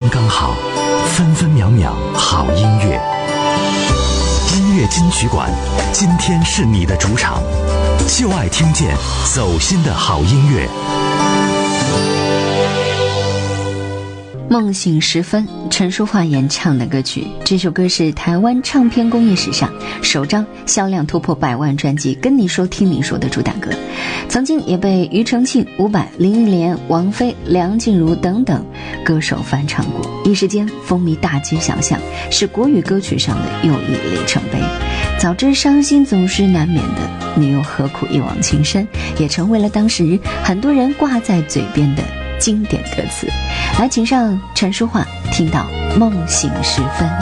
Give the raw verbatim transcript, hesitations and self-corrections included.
刚好，分分秒秒好音乐。音乐金曲馆，今天是你的主场，就爱听见走心的好音乐。 梦醒时分，陈淑桦演唱的歌曲。这首歌是台湾唱片工业史上首张销量突破百万专辑《跟你说听你说》的主打歌，曾经也被庾澄庆、伍佰、林忆莲、王菲、梁静茹等等歌手翻唱过，一时间风靡大街小巷，是国语歌曲上的又一里程碑。早知伤心总是难免的，你又何苦一往情深，也成为了当时很多人挂在嘴边的经典歌词。来，请上陈淑桦，听到梦醒时分。